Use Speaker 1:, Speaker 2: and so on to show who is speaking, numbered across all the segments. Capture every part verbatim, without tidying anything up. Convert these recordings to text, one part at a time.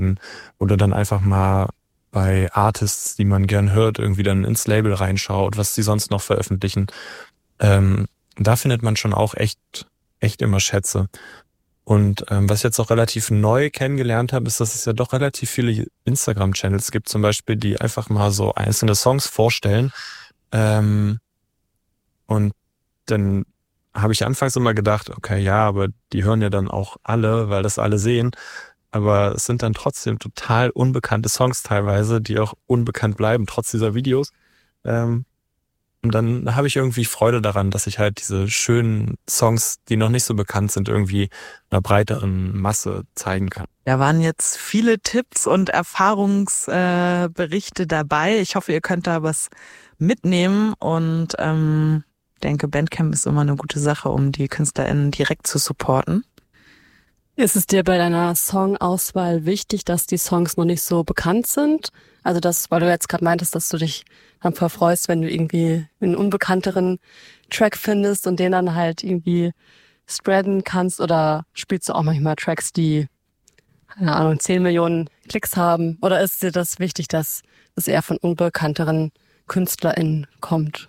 Speaker 1: oder dann einfach mal bei Artists, die man gern hört, irgendwie dann ins Label reinschaut, was die sonst noch veröffentlichen. Ähm, da findet man schon auch echt, echt immer Schätze. Und ähm, was ich jetzt auch relativ neu kennengelernt habe, ist, dass es ja doch relativ viele Instagram-Channels gibt, zum Beispiel, die einfach mal so einzelne Songs vorstellen. Ähm, und dann habe ich anfangs immer gedacht, okay, ja, aber die hören ja dann auch alle, weil das alle sehen. Aber es sind dann trotzdem total unbekannte Songs teilweise, die auch unbekannt bleiben, trotz dieser Videos. Ähm, und dann habe ich irgendwie Freude daran, dass ich halt diese schönen Songs, die noch nicht so bekannt sind, irgendwie einer breiteren Masse zeigen kann.
Speaker 2: Da waren jetzt viele Tipps und Erfahrungsberichte äh, dabei. Ich hoffe, ihr könnt da was mitnehmen und ähm, denke, Bandcamp ist immer eine gute Sache, um die KünstlerInnen direkt zu supporten.
Speaker 3: Ist es dir bei deiner Songauswahl wichtig, dass die Songs noch nicht so bekannt sind? Also das, weil du jetzt gerade meintest, dass du dich dann verfreust, wenn du irgendwie einen unbekannteren Track findest und den dann halt irgendwie spreaden kannst, oder spielst du auch manchmal Tracks, die, keine Ahnung, zehn Millionen Klicks haben? Oder ist dir das wichtig, dass es eher von unbekannteren KünstlerInnen kommt?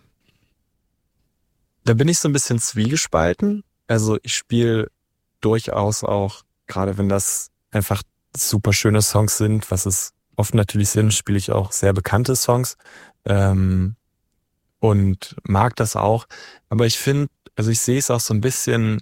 Speaker 1: Da bin ich so ein bisschen zwiegespalten. Also ich spiele durchaus auch, gerade wenn das einfach super schöne Songs sind, was es oft natürlich sind, spiele ich auch sehr bekannte Songs ähm, und mag das auch. Aber ich finde, also ich sehe es auch so ein bisschen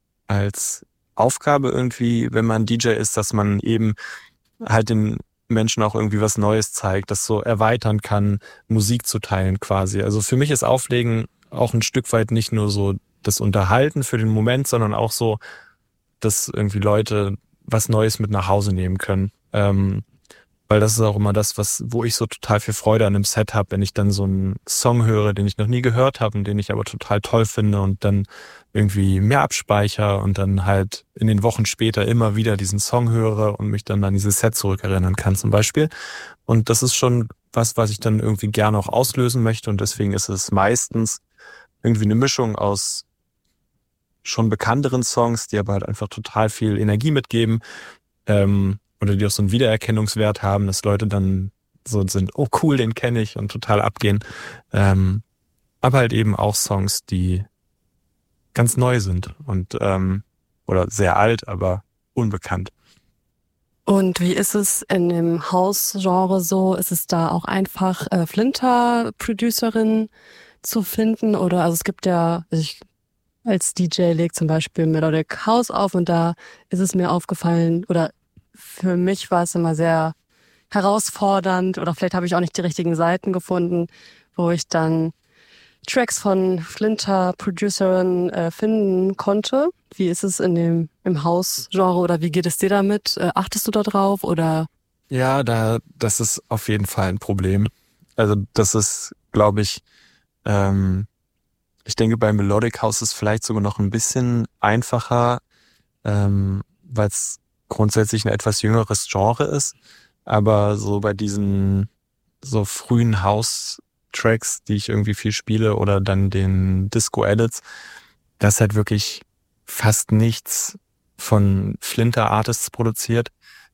Speaker 1: als Aufgabe irgendwie, wenn man D J ist, dass man eben halt den Menschen auch irgendwie was Neues zeigt, das so erweitern kann, Musik zu teilen quasi. Also für mich ist Auflegen auch ein Stück weit nicht nur so das Unterhalten für den Moment, sondern auch so, dass irgendwie Leute was Neues mit nach Hause nehmen können. Ähm, weil das ist auch immer das, was, wo ich so total viel Freude an einem Set habe, wenn ich dann so einen Song höre, den ich noch nie gehört habe und den ich aber total toll finde und dann irgendwie mehr abspeicher und dann halt in den Wochen später immer wieder diesen Song höre und mich dann an dieses Set zurückerinnern kann zum Beispiel. Und das ist schon was, was ich dann irgendwie gerne auch auslösen möchte, und deswegen ist es meistens irgendwie eine Mischung aus schon bekannteren Songs, die aber halt einfach total viel Energie mitgeben, ähm, oder die auch so einen Wiedererkennungswert haben, dass Leute dann so sind, oh cool, den kenne ich, und total abgehen. Ähm, aber halt eben auch Songs, die ganz neu sind und ähm, oder sehr alt, aber unbekannt.
Speaker 3: Und wie ist es in dem House-Genre so? Ist es da auch einfach äh, Flinter-Producerin zu finden? Oder, also es gibt ja, also ich als D J lege zum Beispiel Melodic House auf, und da ist es mir aufgefallen, oder für mich war es immer sehr herausfordernd, oder vielleicht habe ich auch nicht die richtigen Seiten gefunden, wo ich dann Tracks von Flinter-Producerinnen äh, finden konnte. Wie ist es in dem im House-Genre, oder wie geht es dir damit? Äh, achtest du da drauf, oder?
Speaker 1: Ja, da das ist auf jeden Fall ein Problem. Also das ist, glaube ich, ähm, ich denke, bei Melodic House ist vielleicht sogar noch ein bisschen einfacher, ähm, weil es grundsätzlich ein etwas jüngeres Genre ist. Aber so bei diesen so frühen House-Tracks, die ich irgendwie viel spiele, oder dann den Disco-Edits, das ist halt wirklich fast nichts von Flinter-Artists produziert.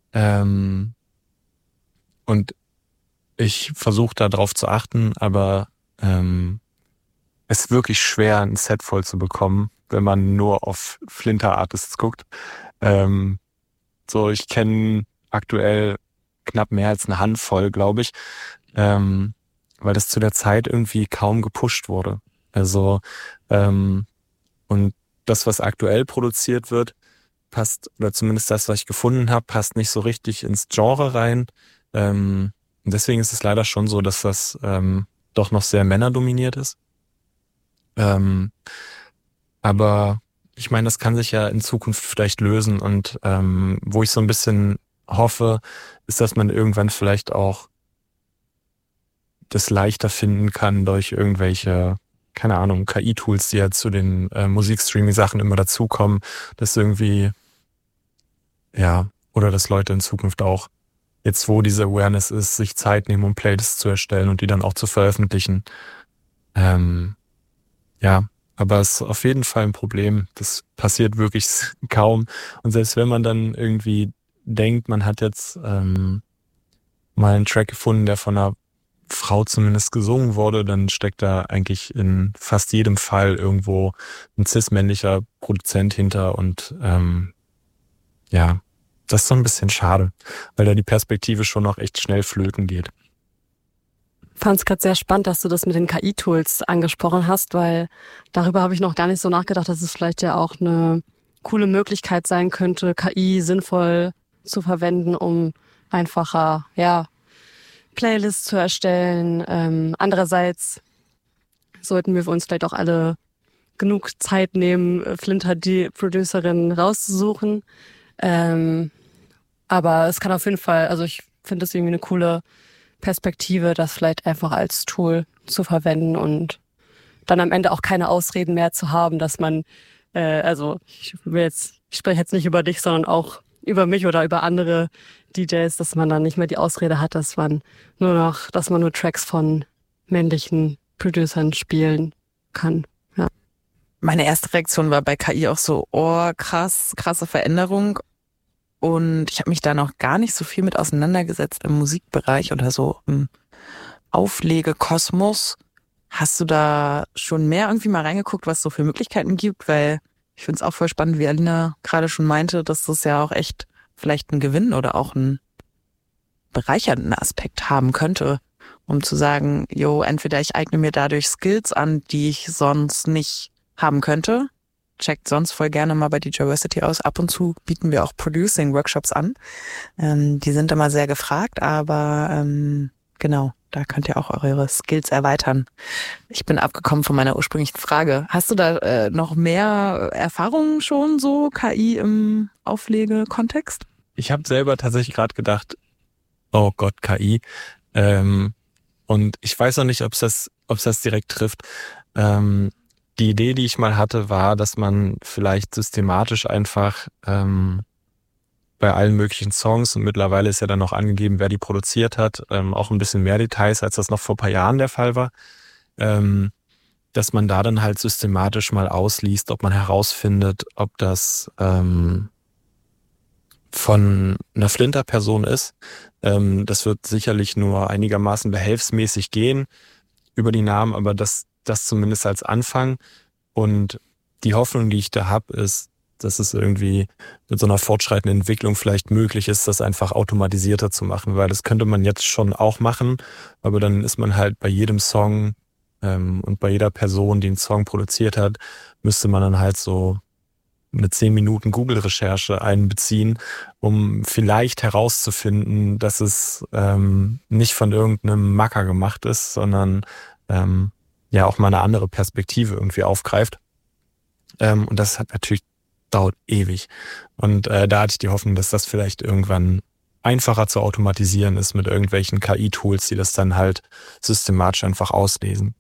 Speaker 1: Ähm, und ich versuche da drauf zu achten, aber ähm, es ist wirklich schwer, ein Set voll zu bekommen, wenn man nur auf Flinter-Artists guckt. Ähm, so, ich kenne aktuell knapp mehr als eine Handvoll, glaube ich, ähm, weil das zu der Zeit irgendwie kaum gepusht wurde. Also, ähm, und das, was aktuell produziert wird, passt, oder zumindest das, was ich gefunden habe, passt nicht so richtig ins Genre rein. Ähm, und deswegen ist es leider schon so, dass das ähm, doch noch sehr männerdominiert ist. Ähm, aber ich meine, das kann sich ja in Zukunft vielleicht lösen, und ähm, wo ich so ein bisschen hoffe, ist, dass man irgendwann vielleicht auch das leichter finden kann durch irgendwelche, keine Ahnung, K I-Tools, die ja zu den äh, Musikstreaming-Sachen immer dazukommen, dass irgendwie, ja, oder dass Leute in Zukunft auch, jetzt wo diese Awareness ist, sich Zeit nehmen, um Playlists zu erstellen und die dann auch zu veröffentlichen. Ähm, ja, aber es ist auf jeden Fall ein Problem. Das passiert wirklich kaum. Und selbst wenn man dann irgendwie denkt, man hat jetzt ähm, mal einen Track gefunden, der von einer Frau zumindest gesungen wurde, dann steckt da eigentlich in fast jedem Fall irgendwo ein cis-männlicher Produzent hinter und ähm, ja, das ist so ein bisschen schade, weil da die Perspektive schon noch echt schnell flöten geht.
Speaker 3: Ich fand es gerade sehr spannend, dass du das mit den K I-Tools angesprochen hast, weil darüber habe ich noch gar nicht so nachgedacht, dass es vielleicht ja auch eine coole Möglichkeit sein könnte, K I sinnvoll zu verwenden, um einfacher, ja, Playlists zu erstellen. Ähm, andererseits sollten wir für uns vielleicht auch alle genug Zeit nehmen, Flinter, die Producerin, rauszusuchen. Ähm, aber es kann auf jeden Fall, also ich finde es irgendwie eine coole Perspektive, das vielleicht einfach als Tool zu verwenden und dann am Ende auch keine Ausreden mehr zu haben, dass man, äh, also ich will jetzt, ich spreche jetzt nicht über dich, sondern auch über mich oder über andere D Js, dass man dann nicht mehr die Ausrede hat, dass man nur noch, dass man nur Tracks von männlichen Producern spielen kann. Ja.
Speaker 2: Meine erste Reaktion war bei K I auch so, oh krass, krasse Veränderung. Und ich habe mich da noch gar nicht so viel mit auseinandergesetzt im Musikbereich oder so im Auflegekosmos. Hast du da schon mehr irgendwie mal reingeguckt, was es so für Möglichkeiten gibt? Weil ich finde es auch voll spannend, wie Alina gerade schon meinte, dass das ja auch echt vielleicht einen Gewinn oder auch einen bereichernden Aspekt haben könnte, um zu sagen, jo, entweder ich eigne mir dadurch Skills an, die ich sonst nicht haben könnte. Checkt sonst voll gerne mal bei DJversity aus. Ab und zu bieten wir auch Producing-Workshops an. Ähm, die sind immer sehr gefragt, aber ähm, genau, da könnt ihr auch eure Skills erweitern. Ich bin abgekommen von meiner ursprünglichen Frage. Hast du da äh, noch mehr Erfahrungen schon, so K I im Auflegekontext?
Speaker 1: Ich habe selber tatsächlich gerade gedacht, oh Gott, K I. Ähm, und ich weiß noch nicht, ob es das, ob es das direkt trifft. Ähm, Die Idee, die ich mal hatte, war, dass man vielleicht systematisch einfach ähm, bei allen möglichen Songs, und mittlerweile ist ja dann noch angegeben, wer die produziert hat, ähm, auch ein bisschen mehr Details, als das noch vor ein paar Jahren der Fall war, ähm, dass man da dann halt systematisch mal ausliest, ob man herausfindet, ob das ähm, von einer Flinter-Person ist. Ähm, das wird sicherlich nur einigermaßen behelfsmäßig gehen über die Namen, aber das das zumindest als Anfang. Und die Hoffnung, die ich da habe, ist, dass es irgendwie mit so einer fortschreitenden Entwicklung vielleicht möglich ist, das einfach automatisierter zu machen, weil das könnte man jetzt schon auch machen, aber dann ist man halt bei jedem Song ähm, und bei jeder Person, die einen Song produziert hat, müsste man dann halt so eine zehn Minuten Google-Recherche einbeziehen, um vielleicht herauszufinden, dass es ähm, nicht von irgendeinem Macker gemacht ist, sondern ähm, ja auch mal eine andere Perspektive irgendwie aufgreift. Ähm, und das hat natürlich dauert ewig. Und äh, da hatte ich die Hoffnung, dass das vielleicht irgendwann einfacher zu automatisieren ist mit irgendwelchen K I-Tools, die das dann halt systematisch einfach auslesen.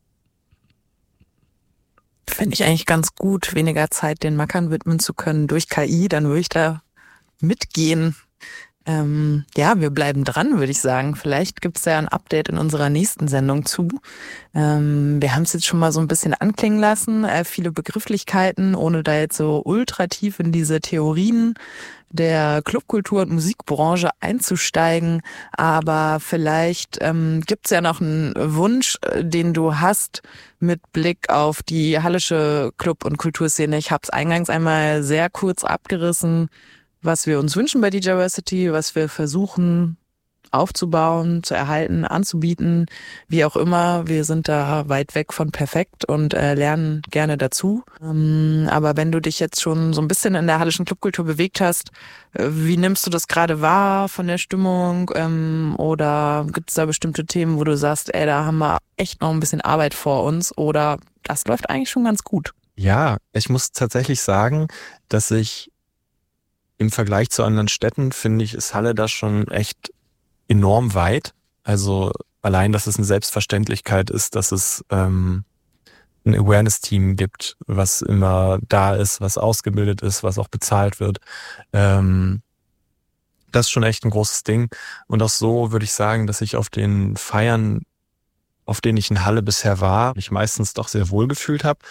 Speaker 2: Finde ich eigentlich ganz gut, weniger Zeit den Mackern widmen zu können durch K I, dann würde ich da mitgehen. Ähm, ja, wir bleiben dran, würde ich sagen. Vielleicht gibt's ja ein Update in unserer nächsten Sendung zu. Ähm, wir haben es jetzt schon mal so ein bisschen anklingen lassen, äh, viele Begrifflichkeiten, ohne da jetzt so ultra tief in diese Theorien der Clubkultur und Musikbranche einzusteigen. Aber vielleicht ähm, gibt's ja noch einen Wunsch, äh, den du hast mit Blick auf die hallische Club- und Kulturszene. Ich habe es eingangs einmal sehr kurz abgerissen, was wir uns wünschen bei DJversity, was wir versuchen aufzubauen, zu erhalten, anzubieten, wie auch immer. Wir sind da weit weg von perfekt und äh, lernen gerne dazu. Ähm, aber wenn du dich jetzt schon so ein bisschen in der hallischen Clubkultur bewegt hast, äh, wie nimmst du das gerade wahr von der Stimmung? Ähm, oder gibt es da bestimmte Themen, wo du sagst, ey, da haben wir echt noch ein bisschen Arbeit vor uns oder das läuft eigentlich schon ganz gut?
Speaker 1: Ja, ich muss tatsächlich sagen, dass ich im Vergleich zu anderen Städten, finde ich, ist Halle da schon echt enorm weit. Also allein, dass es eine Selbstverständlichkeit ist, dass es ähm, ein Awareness-Team gibt, was immer da ist, was ausgebildet ist, was auch bezahlt wird. Ähm, das ist schon echt ein großes Ding. Und auch so würde ich sagen, dass ich auf den Feiern, auf denen ich in Halle bisher war, mich meistens doch sehr wohl gefühlt habe.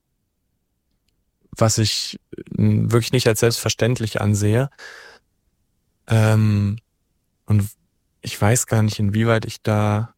Speaker 1: Was ich wirklich nicht als selbstverständlich ansehe. Ähm, und ich weiß gar nicht, inwieweit ich da,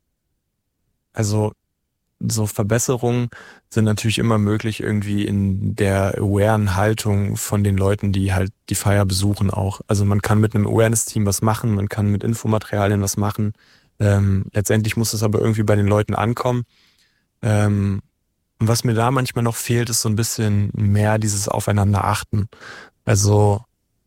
Speaker 1: also so Verbesserungen sind natürlich immer möglich irgendwie in der awaren Haltung von den Leuten, die halt die Feier besuchen auch. Also man kann mit einem Awareness-Team was machen, man kann mit Infomaterialien was machen. Ähm, letztendlich muss es aber irgendwie bei den Leuten ankommen. Ähm, und was mir da manchmal noch fehlt, ist so ein bisschen mehr dieses Aufeinander achten. Also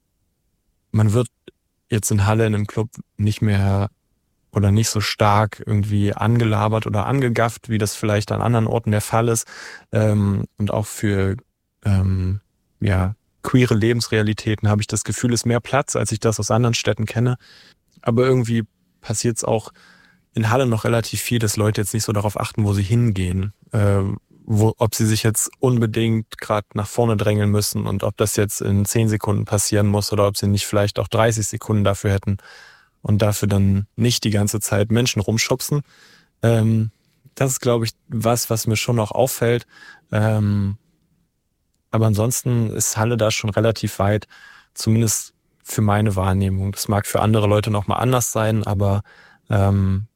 Speaker 1: man wird jetzt in Halle in einem Club nicht mehr oder nicht so stark irgendwie angelabert oder angegafft, wie das vielleicht an anderen Orten der Fall ist. Ähm, und auch für ähm, ja, queere Lebensrealitäten habe ich das Gefühl, ist mehr Platz, als ich das aus anderen Städten kenne. Aber irgendwie passiert es auch in Halle noch relativ viel, dass Leute jetzt nicht so darauf achten, wo sie hingehen. Ähm, wo, ob sie sich jetzt unbedingt gerade nach vorne drängeln müssen und ob das jetzt in zehn Sekunden passieren muss oder ob sie nicht vielleicht auch dreißig Sekunden dafür hätten und dafür dann nicht die ganze Zeit Menschen rumschubsen. Ähm, das ist, glaube ich, was, was mir schon noch auffällt. Ähm, aber ansonsten ist Halle da schon relativ weit, zumindest für meine Wahrnehmung. Das mag für andere Leute nochmal anders sein, aber ähm,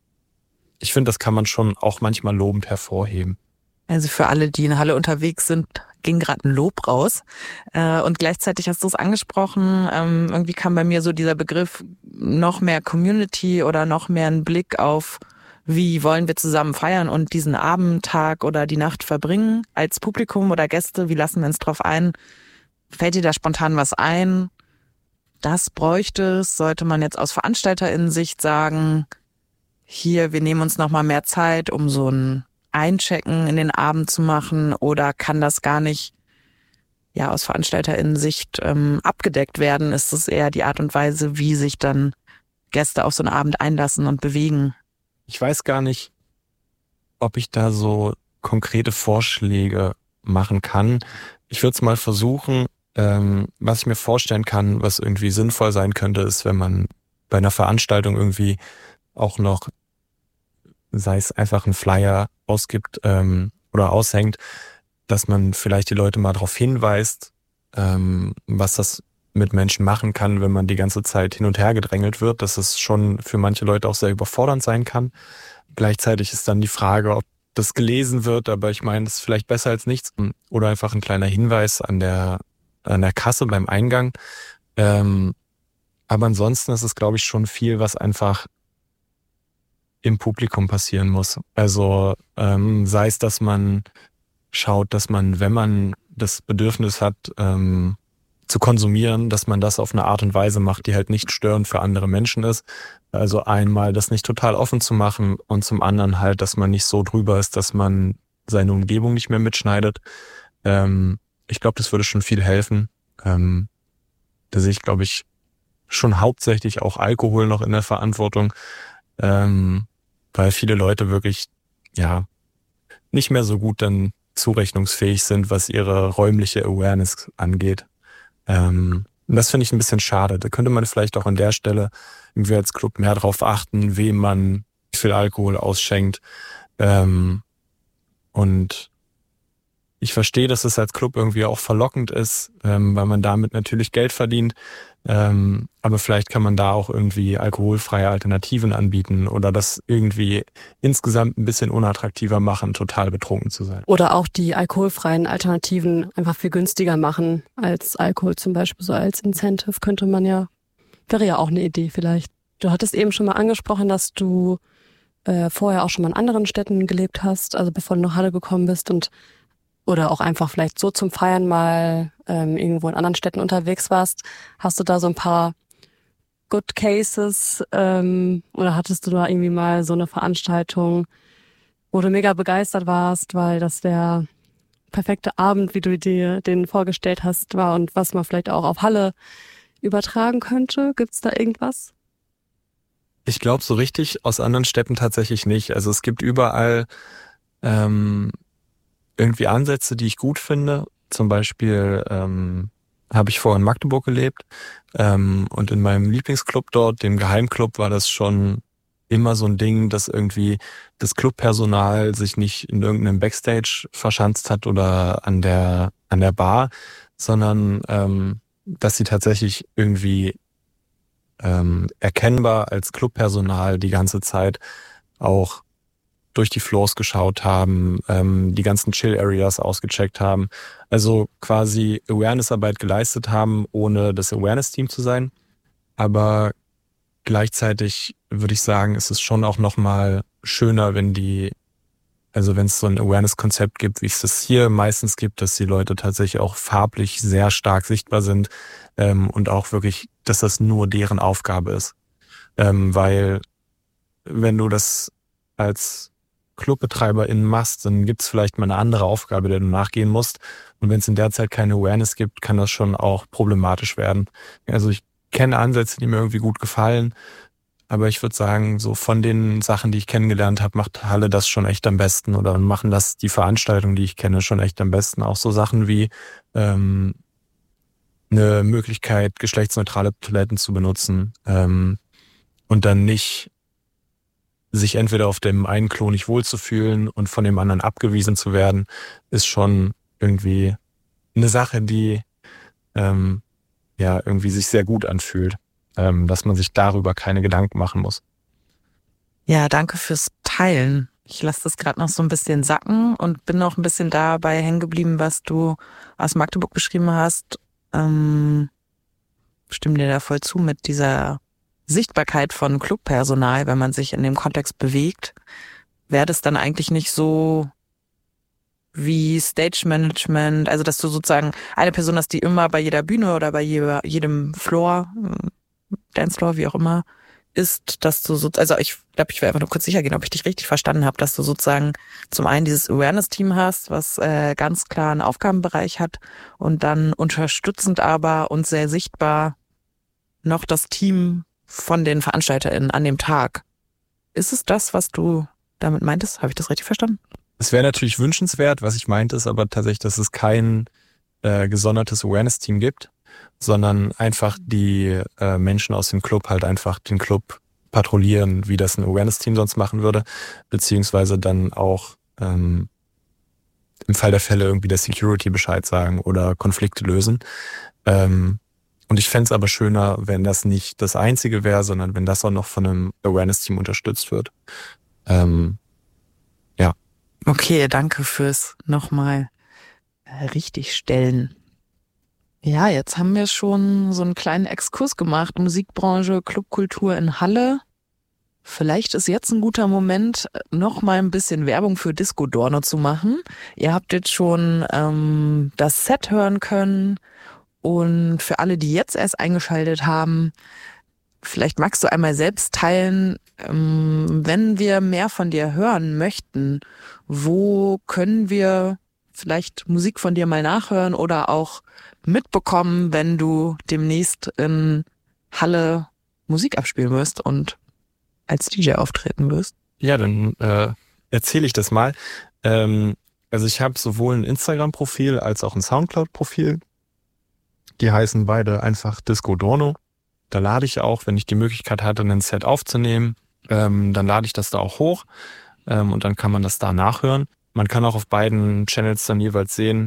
Speaker 1: ich finde, das kann man schon auch manchmal lobend hervorheben.
Speaker 2: Also für alle, die in Halle unterwegs sind, ging gerade ein Lob raus. Äh, und gleichzeitig hast du es angesprochen, ähm, irgendwie kam bei mir so dieser Begriff noch mehr Community oder noch mehr ein Blick auf, wie wollen wir zusammen feiern und diesen Abend, Tag oder die Nacht verbringen als Publikum oder Gäste, wie lassen wir uns drauf ein? Fällt dir da spontan was ein? Das bräuchte es, sollte man jetzt aus VeranstalterInnen-Sicht sagen, hier, wir nehmen uns noch mal mehr Zeit, um so ein Einchecken in den Abend zu machen, oder kann das gar nicht ja aus VeranstalterInnen-Sicht ähm, abgedeckt werden? Ist es eher die Art und Weise, wie sich dann Gäste auf so einen Abend einlassen und bewegen?
Speaker 1: Ich weiß gar nicht, ob ich da so konkrete Vorschläge machen kann. Ich würde es mal versuchen. Ähm, was ich mir vorstellen kann, was irgendwie sinnvoll sein könnte, ist, wenn man bei einer Veranstaltung irgendwie auch noch, sei es einfach ein Flyer ausgibt ähm, oder aushängt, dass man vielleicht die Leute mal darauf hinweist, ähm, was das mit Menschen machen kann, wenn man die ganze Zeit hin und her gedrängelt wird, dass es schon für manche Leute auch sehr überfordernd sein kann. Gleichzeitig ist dann die Frage, ob das gelesen wird, aber ich meine, das ist vielleicht besser als nichts. Oder einfach ein kleiner Hinweis an der an der Kasse beim Eingang. Ähm, aber ansonsten ist es, glaube ich, schon viel, was einfach im Publikum passieren muss. Also ähm, sei es, dass man schaut, dass man, wenn man das Bedürfnis hat, ähm, zu konsumieren, dass man das auf eine Art und Weise macht, die halt nicht störend für andere Menschen ist. Also einmal das nicht total offen zu machen und zum anderen halt, dass man nicht so drüber ist, dass man seine Umgebung nicht mehr mitschneidet. Ähm, ich glaube, das würde schon viel helfen. Ähm, da sehe ich, glaube ich, schon hauptsächlich auch Alkohol noch in der Verantwortung, ähm, weil viele Leute wirklich ja nicht mehr so gut dann zurechnungsfähig sind, was ihre räumliche Awareness angeht. Ähm, und das finde ich ein bisschen schade. Da könnte man vielleicht auch an der Stelle irgendwie als Club mehr drauf achten, wem man wie viel Alkohol ausschenkt. Ähm, und ich verstehe, dass es als Club irgendwie auch verlockend ist, ähm, weil man damit natürlich Geld verdient. Ähm, aber vielleicht kann man da auch irgendwie alkoholfreie Alternativen anbieten oder das irgendwie insgesamt ein bisschen unattraktiver machen, total betrunken zu sein.
Speaker 3: Oder auch die alkoholfreien Alternativen einfach viel günstiger machen als Alkohol, zum Beispiel so als Incentive könnte man ja, wäre ja auch eine Idee vielleicht. Du hattest eben schon mal angesprochen, dass du äh, vorher auch schon mal in anderen Städten gelebt hast, also bevor du nach Halle gekommen bist und oder auch einfach vielleicht so zum Feiern mal ähm, irgendwo in anderen Städten unterwegs warst. Hast du da so ein paar Good Cases ähm, oder hattest du da irgendwie mal so eine Veranstaltung, wo du mega begeistert warst, weil das der perfekte Abend, wie du dir den vorgestellt hast, war und was man vielleicht auch auf Halle übertragen könnte? Gibt's da irgendwas?
Speaker 1: Ich glaube, so richtig aus anderen Städten tatsächlich nicht. Also es gibt überall ähm, irgendwie Ansätze, die ich gut finde. Zum Beispiel ähm, habe ich vorher in Magdeburg gelebt ähm, und in meinem Lieblingsclub dort, dem Geheimclub, war das schon immer so ein Ding, dass irgendwie das Clubpersonal sich nicht in irgendeinem Backstage verschanzt hat oder an der an der Bar, sondern ähm, dass sie tatsächlich irgendwie ähm, erkennbar als Clubpersonal die ganze Zeit auch durch die Floors geschaut haben, ähm, die ganzen Chill-Areas ausgecheckt haben. Also quasi Awareness-Arbeit geleistet haben, ohne das Awareness-Team zu sein. Aber gleichzeitig würde ich sagen, ist es schon auch nochmal schöner, wenn die, also wenn es so ein Awareness-Konzept gibt, wie es das hier meistens gibt, dass die Leute tatsächlich auch farblich sehr stark sichtbar sind ähm, und auch wirklich, dass das nur deren Aufgabe ist. Ähm, weil wenn du das als ClubbetreiberInnen machst, dann gibt es vielleicht mal eine andere Aufgabe, der du nachgehen musst. Und wenn es in der Zeit keine Awareness gibt, kann das schon auch problematisch werden. Also ich kenne Ansätze, die mir irgendwie gut gefallen, aber ich würde sagen, so von den Sachen, die ich kennengelernt habe, macht Halle das schon echt am besten oder machen das die Veranstaltungen, die ich kenne, schon echt am besten. Auch so Sachen wie ähm, eine Möglichkeit, geschlechtsneutrale Toiletten zu benutzen ähm, und dann nicht sich entweder auf dem einen Klo nicht wohlzufühlen und von dem anderen abgewiesen zu werden, ist schon irgendwie eine Sache, die ähm, ja irgendwie sich sehr gut anfühlt, ähm, dass man sich darüber keine Gedanken machen muss.
Speaker 2: Ja, danke fürs Teilen. Ich lasse das gerade noch so ein bisschen sacken und bin noch ein bisschen dabei hängen geblieben, was du aus Magdeburg beschrieben hast. Ähm, stimme dir da voll zu mit dieser Sichtbarkeit von Clubpersonal, wenn man sich in dem Kontext bewegt. Wäre das dann eigentlich nicht so wie Stage Management, also dass du sozusagen eine Person hast, die immer bei jeder Bühne oder bei jedem Floor, Dancefloor, wie auch immer, ist, dass du so, also ich glaube, ich will einfach nur kurz sicher gehen, ob ich dich richtig verstanden habe, dass du sozusagen zum einen dieses Awareness-Team hast, was äh, ganz klar einen Aufgabenbereich hat und dann unterstützend aber und sehr sichtbar noch das Team von den VeranstalterInnen an dem Tag. Ist es das, was du damit meintest? Habe ich das richtig verstanden?
Speaker 1: Es wäre natürlich wünschenswert, was ich meinte, ist aber tatsächlich, dass es kein äh, gesondertes Awareness-Team gibt, sondern einfach die äh, Menschen aus dem Club halt einfach den Club patrouillieren, wie das ein Awareness-Team sonst machen würde, beziehungsweise dann auch ähm, im Fall der Fälle irgendwie der Security Bescheid sagen oder Konflikte lösen. Ähm, und ich fände es aber schöner, wenn das nicht das Einzige wäre, sondern wenn das auch noch von einem Awareness-Team unterstützt wird. Ähm, ja.
Speaker 2: Okay, danke fürs nochmal richtigstellen. Ja, jetzt haben wir schon so einen kleinen Exkurs gemacht. Musikbranche, Clubkultur in Halle. Vielleicht ist jetzt ein guter Moment, noch mal ein bisschen Werbung für Disco Dorno zu machen. Ihr habt jetzt schon ähm, das Set hören können. Und für alle, die jetzt erst eingeschaltet haben, vielleicht magst du einmal selbst teilen, ähm, wenn wir mehr von dir hören möchten, wo können wir vielleicht Musik von dir mal nachhören oder auch mitbekommen, wenn du demnächst in Halle Musik abspielen wirst und als D J auftreten wirst?
Speaker 1: Ja, dann äh, erzähle ich das mal. Ähm, also ich habe sowohl ein Instagram-Profil als auch ein Soundcloud-Profil. Die heißen beide einfach Disco Dorno. Da lade ich auch, wenn ich die Möglichkeit hatte, ein Set aufzunehmen, ähm, dann lade ich das da auch hoch ähm, und dann kann man das da nachhören. Man kann auch auf beiden Channels dann jeweils sehen,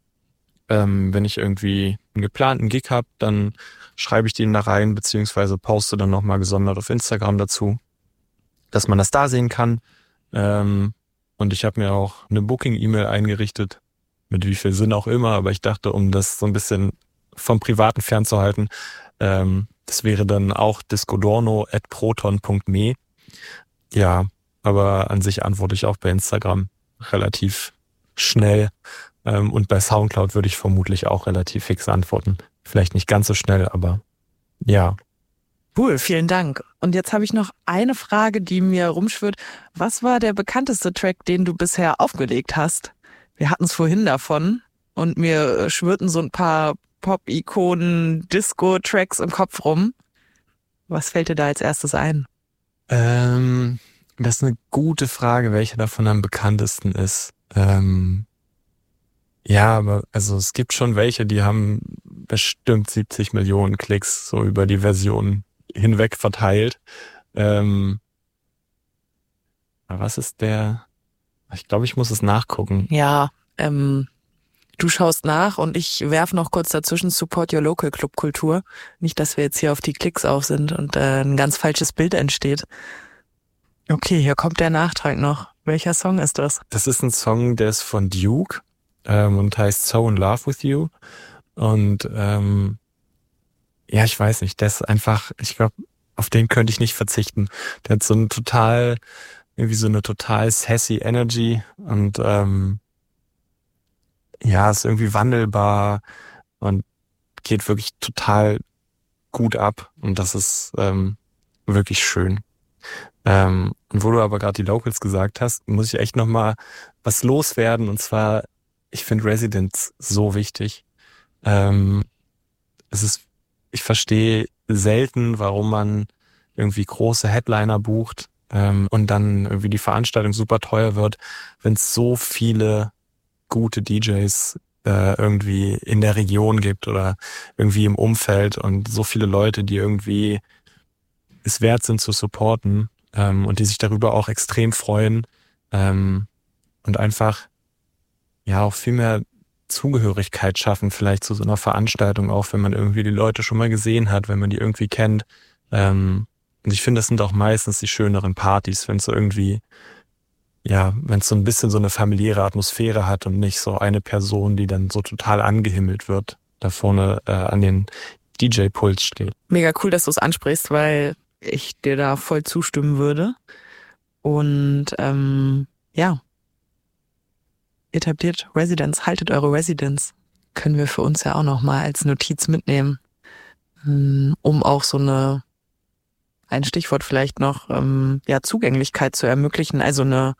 Speaker 1: ähm, wenn ich irgendwie einen geplanten Gig habe, dann schreibe ich den da rein, beziehungsweise poste dann nochmal gesondert auf Instagram dazu, dass man das da sehen kann. Ähm, und ich habe mir auch eine Booking-E-Mail eingerichtet, mit wie viel Sinn auch immer, aber ich dachte, um das so ein bisschen vom Privaten fernzuhalten, ähm, das wäre dann auch discodorno at proton punkt me. Ja, aber an sich antworte ich auch bei Instagram relativ schnell. Ähm, und bei Soundcloud würde ich vermutlich auch relativ fix antworten. Vielleicht nicht ganz so schnell, aber ja.
Speaker 2: Cool, vielen Dank. Und jetzt habe ich noch eine Frage, die mir rumschwirrt. Was war der bekannteste Track, den du bisher aufgelegt hast? Wir hatten es vorhin davon und mir schwirrten so ein paar Pop-Ikonen, Disco-Tracks im Kopf rum. Was fällt dir da als erstes ein?
Speaker 1: Ähm, das ist eine gute Frage, welcher davon am bekanntesten ist. Ähm, ja, aber also es gibt schon welche, die haben bestimmt siebzig Millionen Klicks so über die Version hinweg verteilt. Ähm, was ist der? Ich glaube, ich muss es nachgucken.
Speaker 2: Ja, ähm, Du schaust nach und ich werf noch kurz dazwischen Support Your Local Clubkultur. Nicht, dass wir jetzt hier auf die Klicks auf sind und äh, ein ganz falsches Bild entsteht. Okay, hier kommt der Nachtrag noch. Welcher Song ist das?
Speaker 1: Das ist ein Song, der ist von Duke ähm, und heißt So in Love with You. Und ähm, ja, ich weiß nicht, der ist einfach, ich glaube, auf den könnte ich nicht verzichten. Der hat so ein total, irgendwie so eine total sassy Energy und ähm, ja, ist irgendwie wandelbar und geht wirklich total gut ab und das ist ähm, wirklich schön. Ähm, und wo du aber gerade die Locals gesagt hast, muss ich echt nochmal was loswerden und zwar, ich finde Residents so wichtig. Ähm, es ist, ich verstehe selten, warum man irgendwie große Headliner bucht ähm, und dann irgendwie die Veranstaltung super teuer wird, wenn es so viele gute D Js äh, irgendwie in der Region gibt oder irgendwie im Umfeld und so viele Leute, die irgendwie es wert sind zu supporten ähm, und die sich darüber auch extrem freuen ähm, und einfach ja auch viel mehr Zugehörigkeit schaffen vielleicht zu so einer Veranstaltung, auch wenn man irgendwie die Leute schon mal gesehen hat, wenn man die irgendwie kennt. Ähm, und ich finde, das sind auch meistens die schöneren Partys, wenn es so irgendwie ja, wenn es so ein bisschen so eine familiäre Atmosphäre hat und nicht so eine Person, die dann so total angehimmelt wird, da vorne äh, an den D J-Puls steht.
Speaker 2: Mega cool, dass du es ansprichst, weil ich dir da voll zustimmen würde. Und ähm, ja, etabliert Residents, haltet eure Residents. Können wir für uns ja auch nochmal als Notiz mitnehmen, um auch so eine, ein Stichwort vielleicht noch, ähm, ja, Zugänglichkeit zu ermöglichen, also eine,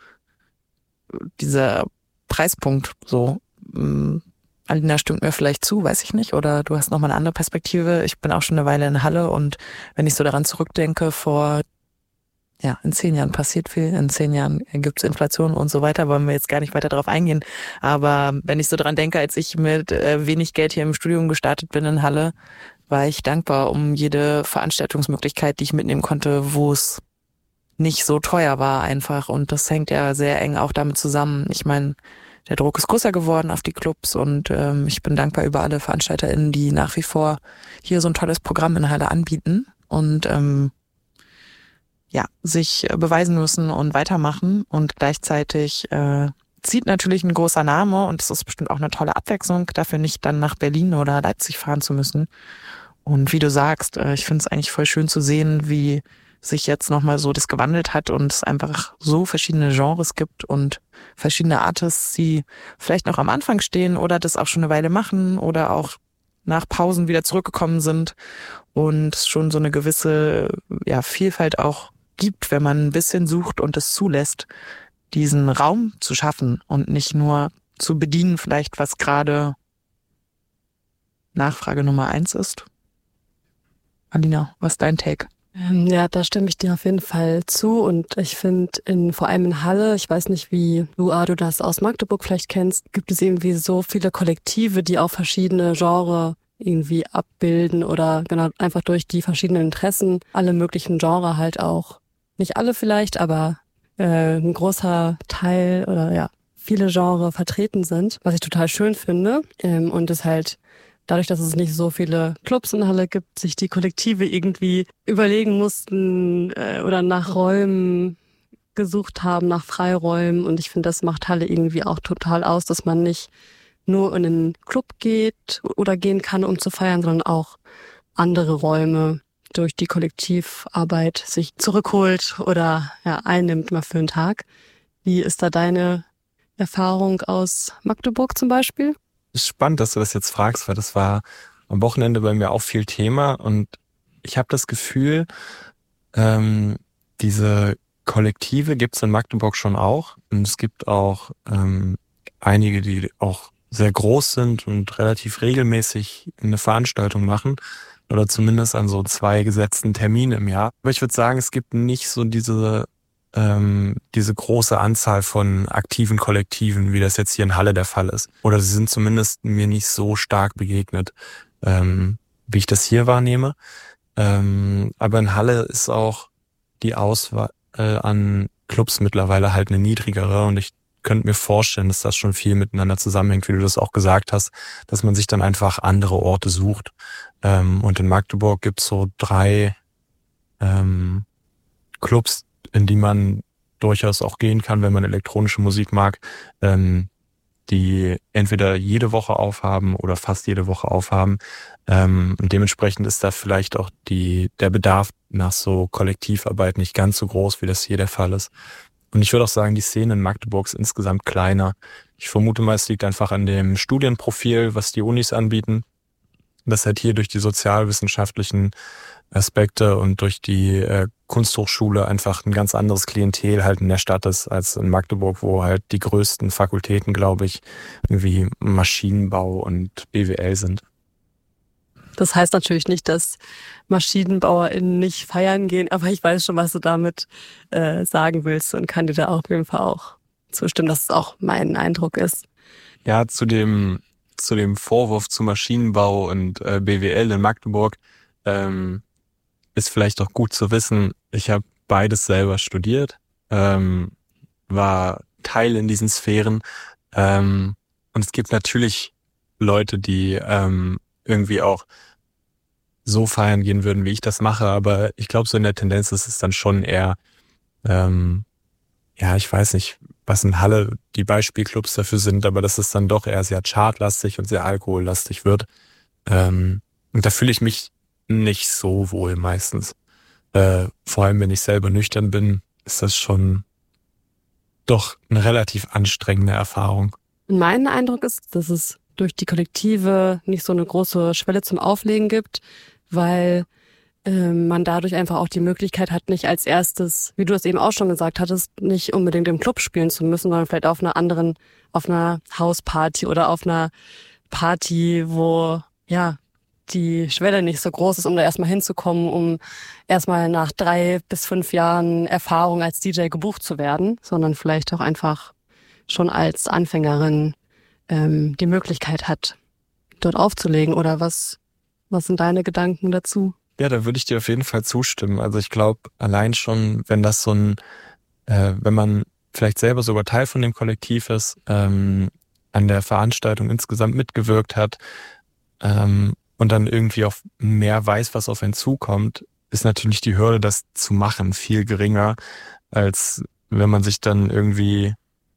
Speaker 2: dieser Preispunkt so, ähm, Alina stimmt mir vielleicht zu, weiß ich nicht, oder du hast nochmal eine andere Perspektive. Ich bin auch schon eine Weile in Halle und wenn ich so daran zurückdenke, vor, ja, in zehn Jahren passiert viel, in zehn Jahren gibt's Inflation und so weiter, wollen wir jetzt gar nicht weiter darauf eingehen, aber wenn ich so daran denke, als ich mit äh, wenig Geld hier im Studium gestartet bin in Halle, war ich dankbar um jede Veranstaltungsmöglichkeit, die ich mitnehmen konnte, wo es nicht so teuer war einfach. Und das hängt ja sehr eng auch damit zusammen. Ich meine, der Druck ist größer geworden auf die Clubs und ähm, ich bin dankbar über alle VeranstalterInnen, die nach wie vor hier so ein tolles Programm in Halle anbieten und ähm, ja, sich beweisen müssen und weitermachen. Und gleichzeitig äh, zieht natürlich ein großer Name und es ist bestimmt auch eine tolle Abwechslung, dafür nicht dann nach Berlin oder Leipzig fahren zu müssen. Und wie du sagst, ich finde es eigentlich voll schön zu sehen, wie sich jetzt nochmal so das gewandelt hat und es einfach so verschiedene Genres gibt und verschiedene Artists, die vielleicht noch am Anfang stehen oder das auch schon eine Weile machen oder auch nach Pausen wieder zurückgekommen sind und es schon so eine gewisse ja, Vielfalt auch gibt, wenn man ein bisschen sucht und es zulässt, diesen Raum zu schaffen und nicht nur zu bedienen, vielleicht was gerade Nachfrage Nummer eins ist. Alina, was ist dein Take?
Speaker 3: Ähm, ja, da stimme ich dir auf jeden Fall zu und ich finde, in vor allem in Halle, ich weiß nicht, wie du, Ado, das aus Magdeburg vielleicht kennst, gibt es irgendwie so viele Kollektive, die auch verschiedene Genres irgendwie abbilden oder genau einfach durch die verschiedenen Interessen alle möglichen Genres halt auch, nicht alle vielleicht, aber äh, ein großer Teil oder ja, viele Genres vertreten sind, was ich total schön finde ähm, und es halt dadurch, dass es nicht so viele Clubs in Halle gibt, sich die Kollektive irgendwie überlegen mussten äh, oder nach Räumen gesucht haben, nach Freiräumen. Und ich finde, das macht Halle irgendwie auch total aus, dass man nicht nur in einen Club geht oder gehen kann, um zu feiern, sondern auch andere Räume durch die Kollektivarbeit sich zurückholt oder ja, einnimmt mal für einen Tag. Wie ist da deine Erfahrung aus Magdeburg zum Beispiel?
Speaker 1: Es ist spannend, dass du das jetzt fragst, weil das war am Wochenende bei mir auch viel Thema und ich habe das Gefühl, ähm, diese Kollektive gibt es in Magdeburg schon auch und es gibt auch ähm, einige, die auch sehr groß sind und relativ regelmäßig eine Veranstaltung machen oder zumindest an so zwei gesetzten Terminen im Jahr. Aber ich würde sagen, es gibt nicht so diese ähm, diese große Anzahl von aktiven Kollektiven, wie das jetzt hier in Halle der Fall ist. Oder sie sind zumindest mir nicht so stark begegnet, ähm, wie ich das hier wahrnehme. Ähm, aber in Halle ist auch die Auswahl äh, an Clubs mittlerweile halt eine niedrigere und ich könnte mir vorstellen, dass das schon viel miteinander zusammenhängt, wie du das auch gesagt hast, dass man sich dann einfach andere Orte sucht. Ähm, und in Magdeburg gibt's so drei ähm, Clubs, in die man durchaus auch gehen kann, wenn man elektronische Musik mag, ähm, die entweder jede Woche aufhaben oder fast jede Woche aufhaben. Ähm, und dementsprechend ist da vielleicht auch die der Bedarf nach so Kollektivarbeit nicht ganz so groß, wie das hier der Fall ist. Und ich würde auch sagen, die Szene in Magdeburg ist insgesamt kleiner. Ich vermute mal, es liegt einfach an dem Studienprofil, was die Unis anbieten. Das halt hier durch die sozialwissenschaftlichen Aspekte und durch die äh, Kunsthochschule einfach ein ganz anderes Klientel halt in der Stadt ist als in Magdeburg, wo halt die größten Fakultäten, glaube ich, irgendwie Maschinenbau und B W L sind.
Speaker 3: Das heißt natürlich nicht, dass MaschinenbauerInnen nicht feiern gehen, aber ich weiß schon, was du damit äh, sagen willst und kann dir da auf jeden Fall auch zustimmen, dass es auch mein Eindruck ist.
Speaker 1: Ja, zu dem zu dem Vorwurf zu Maschinenbau und äh, B W L in Magdeburg ähm, ist vielleicht auch gut zu wissen, ich habe beides selber studiert, ähm, war Teil in diesen Sphären ähm, und es gibt natürlich Leute, die ähm, irgendwie auch so feiern gehen würden, wie ich das mache, aber ich glaube, so in der Tendenz ist es dann schon eher, ähm, ja, ich weiß nicht, was in Halle die Beispielclubs dafür sind, aber dass es dann doch eher sehr chartlastig und sehr alkohollastig wird. Ähm, und da fühle ich mich nicht so wohl meistens. Äh, vor allem, wenn ich selber nüchtern bin, ist das schon doch eine relativ anstrengende Erfahrung.
Speaker 3: Mein Eindruck ist, dass es durch die Kollektive nicht so eine große Schwelle zum Auflegen gibt, weil äh, man dadurch einfach auch die Möglichkeit hat, nicht als erstes, wie du es eben auch schon gesagt hattest, nicht unbedingt im Club spielen zu müssen, sondern vielleicht auf einer anderen, auf einer Hausparty oder auf einer Party, wo ja die Schwelle nicht so groß ist, um da erstmal hinzukommen, um erstmal nach drei bis fünf Jahren Erfahrung als D J gebucht zu werden, sondern vielleicht auch einfach schon als Anfängerin ähm, die Möglichkeit hat, dort aufzulegen. Oder was, was sind deine Gedanken dazu?
Speaker 1: Ja, da würde ich dir auf jeden Fall zustimmen. Also ich glaube, allein schon, wenn das so ein, äh, wenn man vielleicht selber sogar Teil von dem Kollektiv ist, ähm, an der Veranstaltung insgesamt mitgewirkt hat, ähm, und dann irgendwie auch mehr weiß, was auf einen zukommt, ist natürlich die Hürde, das zu machen, viel geringer, als wenn man sich dann irgendwie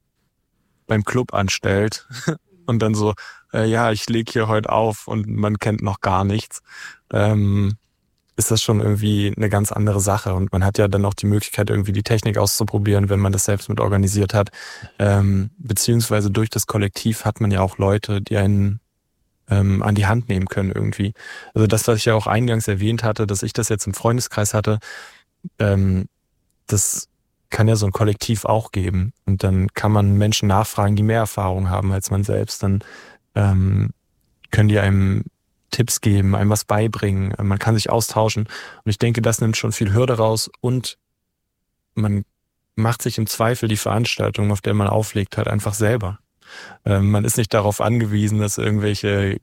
Speaker 1: beim Club anstellt und dann so, äh, ja, ich lege hier heute auf und man kennt noch gar nichts, ähm, ist das schon irgendwie eine ganz andere Sache. Und man hat ja dann auch die Möglichkeit, irgendwie die Technik auszuprobieren, wenn man das selbst mit organisiert hat. Ähm, beziehungsweise durch das Kollektiv hat man ja auch Leute, die einen ähm, an die Hand nehmen können irgendwie. Also das, was ich ja auch eingangs erwähnt hatte, dass ich das jetzt im Freundeskreis hatte, ähm, das kann ja so ein Kollektiv auch geben. Und dann kann man Menschen nachfragen, die mehr Erfahrung haben als man selbst. Dann ähm, können die einem Tipps geben, einem was beibringen. Man kann sich austauschen. Und ich denke, das nimmt schon viel Hürde raus. Und man macht sich im Zweifel die Veranstaltung, auf der man auflegt, halt einfach selber. Ähm, man ist nicht darauf angewiesen, dass irgendwelche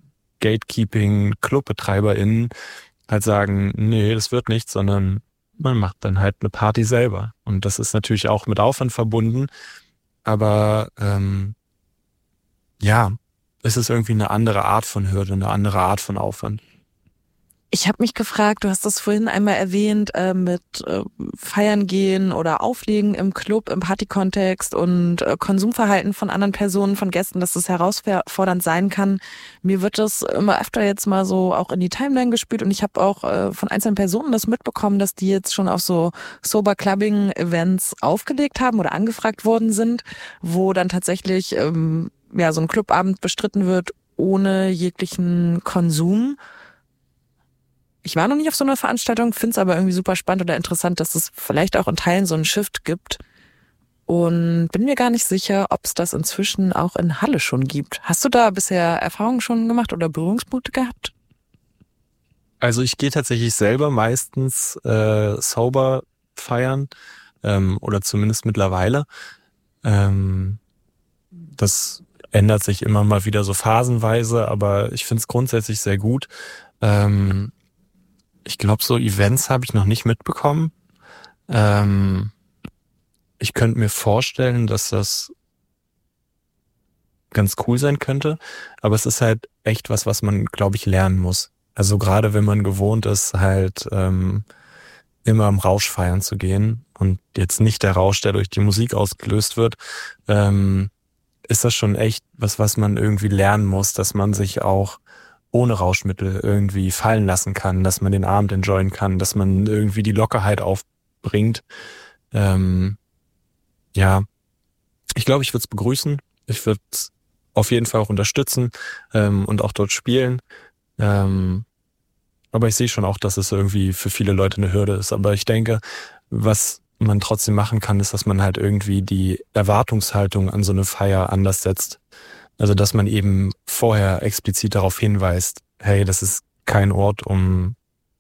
Speaker 1: Gatekeeping-ClubbetreiberInnen halt sagen, nee, das wird nichts, sondern man macht dann halt eine Party selber. Und das ist natürlich auch mit Aufwand verbunden, aber ähm, ja, es ist irgendwie eine andere Art von Hürde, eine andere Art von Aufwand.
Speaker 2: Ich habe mich gefragt, du hast das vorhin einmal erwähnt, äh, mit äh, Feiern gehen oder Auflegen im Club, im Partykontext und äh, Konsumverhalten von anderen Personen, von Gästen, dass das herausfordernd sein kann. Mir wird das immer öfter jetzt mal so auch in die Timeline gespült und ich habe auch äh, von einzelnen Personen das mitbekommen, dass die jetzt schon auf so Sober-Clubbing-Events aufgelegt haben oder angefragt worden sind, wo dann tatsächlich ähm, ja so ein Clubabend bestritten wird ohne jeglichen Konsum. Ich war noch nicht auf so einer Veranstaltung, finde es aber irgendwie super spannend oder interessant, dass es vielleicht auch in Teilen so einen Shift gibt. Und bin mir gar nicht sicher, ob es das inzwischen auch in Halle schon gibt. Hast du da bisher Erfahrungen schon gemacht oder Berührungspunkte gehabt?
Speaker 1: Also ich gehe tatsächlich selber meistens äh, sober feiern ähm, oder zumindest mittlerweile. Ähm, das ändert sich immer mal wieder so phasenweise, aber ich finde es grundsätzlich sehr gut. Ähm, Ich glaube, so Events habe ich noch nicht mitbekommen. Ähm, ich könnte mir vorstellen, dass das ganz cool sein könnte. Aber es ist halt echt was, was man, glaube ich, lernen muss. Also gerade wenn man gewohnt ist, halt ähm, immer im Rausch feiern zu gehen und jetzt nicht der Rausch, der durch die Musik ausgelöst wird, ähm, ist das schon echt was, was man irgendwie lernen muss, dass man sich auch ohne Rauschmittel irgendwie fallen lassen kann, dass man den Abend enjoyen kann, dass man irgendwie die Lockerheit aufbringt. Ähm, ja, ich glaube, ich würde es begrüßen. Ich würde es auf jeden Fall auch unterstützen ähm, und auch dort spielen. Ähm, aber ich sehe schon auch, dass es irgendwie für viele Leute eine Hürde ist. Aber ich denke, was man trotzdem machen kann, ist, dass man halt irgendwie die Erwartungshaltung an so eine Feier anders setzt. Also, dass man eben vorher explizit darauf hinweist, hey, das ist kein Ort, um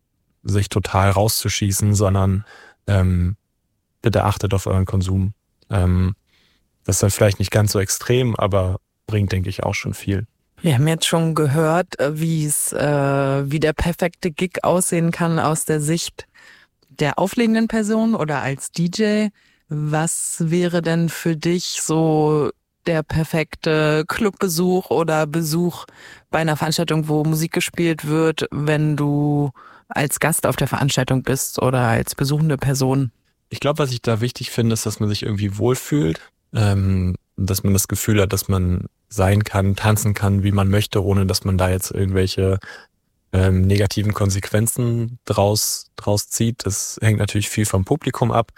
Speaker 1: sich total rauszuschießen, sondern ähm, bitte achtet auf euren Konsum. Ähm, das ist dann vielleicht nicht ganz so extrem, aber bringt, denke ich, auch schon viel.
Speaker 2: Wir haben jetzt schon gehört, wie es, äh, wie der perfekte Gig aussehen kann aus der Sicht der auflegenden Person oder als D J. Was wäre denn für dich so der perfekte Clubbesuch oder Besuch bei einer Veranstaltung, wo Musik gespielt wird, wenn du als Gast auf der Veranstaltung bist oder als besuchende Person?
Speaker 1: Ich glaube, was ich da wichtig finde, ist, dass man sich irgendwie wohlfühlt, ähm, dass man das Gefühl hat, dass man sein kann, tanzen kann, wie man möchte, ohne dass man da jetzt irgendwelche ähm, negativen Konsequenzen draus, draus zieht. Das hängt natürlich viel vom Publikum ab,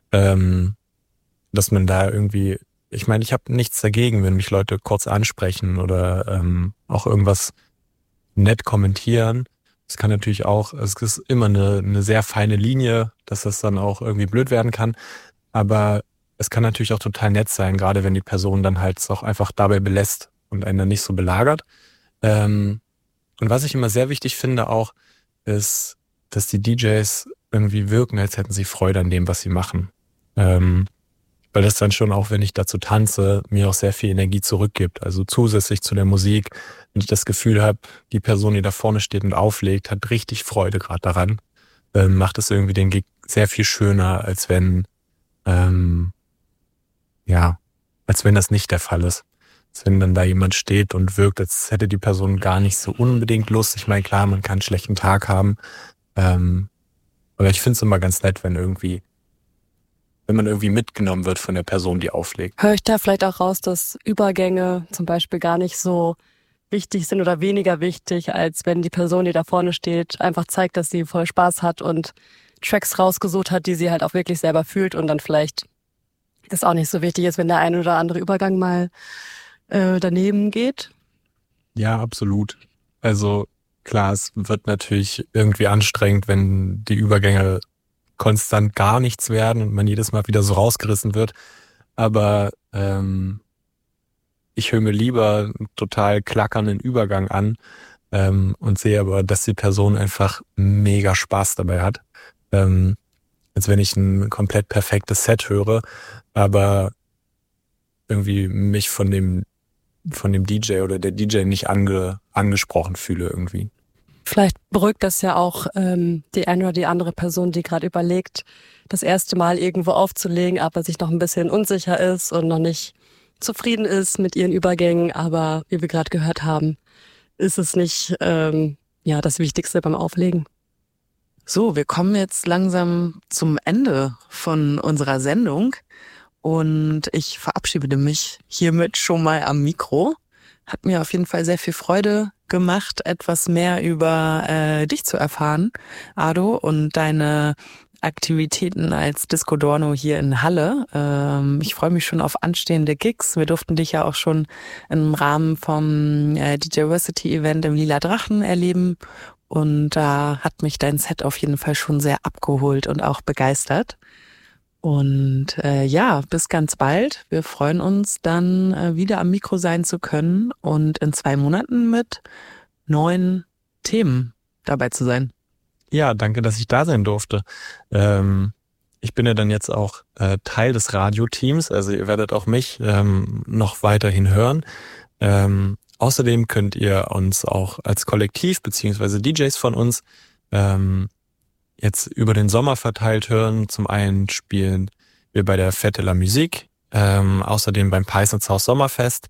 Speaker 1: ähm, dass man da irgendwie, ich meine, ich habe nichts dagegen, wenn mich Leute kurz ansprechen oder ähm, auch irgendwas nett kommentieren. Es kann natürlich auch, es ist immer eine, eine sehr feine Linie, dass das dann auch irgendwie blöd werden kann, aber es kann natürlich auch total nett sein, gerade wenn die Person dann halt es auch einfach dabei belässt und einen dann nicht so belagert. Ähm, und was ich immer sehr wichtig finde auch, ist, dass die D Js irgendwie wirken, als hätten sie Freude an dem, was sie machen. Ähm, weil das dann schon auch, wenn ich dazu tanze, mir auch sehr viel Energie zurückgibt. Also zusätzlich zu der Musik, wenn ich das Gefühl habe, die Person, die da vorne steht und auflegt, hat richtig Freude gerade daran, ähm, macht es irgendwie den Gig sehr viel schöner, als wenn ähm, ja, als wenn das nicht der Fall ist. Als wenn dann da jemand steht und wirkt, als hätte die Person gar nicht so unbedingt Lust. Ich meine, klar, man kann einen schlechten Tag haben. Ähm, aber ich finde es immer ganz nett, wenn irgendwie, wenn man irgendwie mitgenommen wird von der Person, die auflegt.
Speaker 3: Höre ich da vielleicht auch raus, dass Übergänge zum Beispiel gar nicht so wichtig sind oder weniger wichtig, als wenn die Person, die da vorne steht, einfach zeigt, dass sie voll Spaß hat und Tracks rausgesucht hat, die sie halt auch wirklich selber fühlt und dann vielleicht das auch nicht so wichtig ist, wenn der eine oder andere Übergang mal äh, daneben geht?
Speaker 1: Ja, absolut. Also klar, es wird natürlich irgendwie anstrengend, wenn die Übergänge konstant gar nichts werden und man jedes Mal wieder so rausgerissen wird. Aber ähm, ich höre mir lieber einen total klackernden Übergang an ähm, und sehe aber, dass die Person einfach mega Spaß dabei hat. Ähm, als wenn ich ein komplett perfektes Set höre, aber irgendwie mich von dem von dem D J oder der D J nicht ange, angesprochen fühle irgendwie.
Speaker 3: Vielleicht beruhigt das ja auch ähm, die eine oder die andere Person, die gerade überlegt, das erste Mal irgendwo aufzulegen, aber sich noch ein bisschen unsicher ist und noch nicht zufrieden ist mit ihren Übergängen. Aber wie wir gerade gehört haben, ist es nicht ähm, ja das Wichtigste beim Auflegen.
Speaker 2: So, wir kommen jetzt langsam zum Ende von unserer Sendung und ich verabschiede mich hiermit schon mal am Mikro. Hat mir auf jeden Fall sehr viel Freude gemacht, etwas mehr über äh, dich zu erfahren, Ado, und deine Aktivitäten als Disco Dorno hier in Halle. Ähm, ich freue mich schon auf anstehende Gigs. Wir durften dich ja auch schon im Rahmen vom äh, D J-Versity-Event im Lila Drachen erleben. Und da hat mich dein Set auf jeden Fall schon sehr abgeholt und auch begeistert. Und äh, ja, bis ganz bald. Wir freuen uns dann äh, wieder am Mikro sein zu können und in zwei Monaten mit neuen Themen dabei zu sein.
Speaker 1: Ja, danke, dass ich da sein durfte. Ähm, ich bin ja dann jetzt auch äh, Teil des Radioteams, also ihr werdet auch mich ähm, noch weiterhin hören. Ähm, außerdem könnt ihr uns auch als Kollektiv beziehungsweise D Js von uns ähm, jetzt über den Sommer verteilt hören. Zum einen spielen wir bei der Fête de la Musique, ähm, außerdem beim Peisnitzhaus Sommerfest.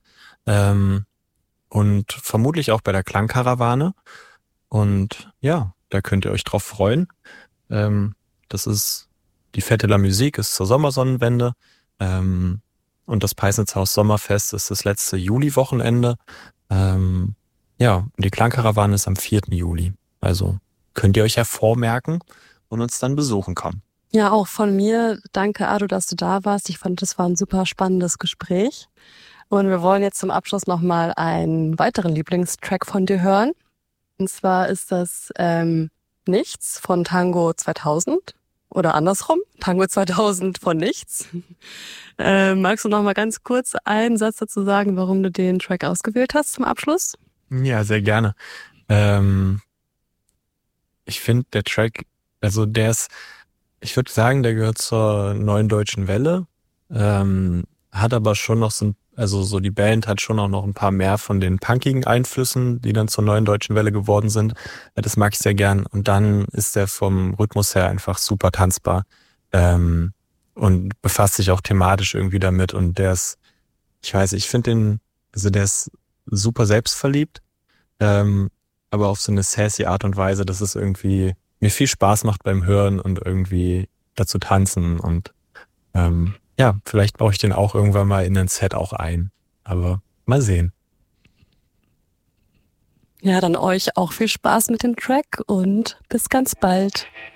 Speaker 1: Ähm, und vermutlich auch bei der Klangkarawane. Und ja, da könnt ihr euch drauf freuen. Ähm, das ist die Fête de la Musique, ist zur Sommersonnenwende. Ähm, und das Peisnitzhaus Sommerfest ist das letzte Juli-Wochenende. Ähm, ja, und die Klangkarawane ist am vierten Juli. Also könnt ihr euch ja vormerken und uns dann besuchen kommen.
Speaker 3: Ja, auch von mir. Danke, Ado, dass du da warst. Ich fand, das war ein super spannendes Gespräch. Und wir wollen jetzt zum Abschluss nochmal einen weiteren Lieblingstrack von dir hören. Und zwar ist das ähm, Nichts von Tango zweitausend oder andersrum, Tango zweitausend von Nichts. äh, magst du noch mal ganz kurz einen Satz dazu sagen, warum du den Track ausgewählt hast zum Abschluss?
Speaker 1: Ja, sehr gerne. Ähm, ich finde, der Track, also der ist, ich würde sagen, der gehört zur Neuen Deutschen Welle, ähm, hat aber schon noch so ein, also so die Band hat schon auch noch ein paar mehr von den punkigen Einflüssen, die dann zur Neuen Deutschen Welle geworden sind. Ja, das mag ich sehr gern. Und dann ist der vom Rhythmus her einfach super tanzbar, ähm, und befasst sich auch thematisch irgendwie damit. Und der ist, ich weiß, ich finde den, also der ist super selbstverliebt, ähm, aber auf so eine sassy Art und Weise, dass es irgendwie mir viel Spaß macht beim Hören und irgendwie dazu tanzen. Und ähm, ja, vielleicht baue ich den auch irgendwann mal in ein Set auch ein. Aber mal sehen.
Speaker 3: Ja, dann euch auch viel Spaß mit dem Track und bis ganz bald.